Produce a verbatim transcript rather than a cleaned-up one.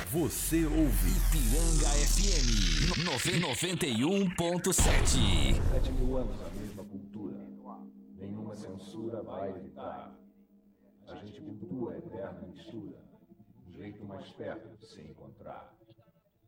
Você ouve Ipiranga F M noventa e um ponto sete. Sete mil anos a mesma cultura. Nenhuma censura vai evitar. A gente cultua a eterna mistura. Um jeito mais perto de se encontrar.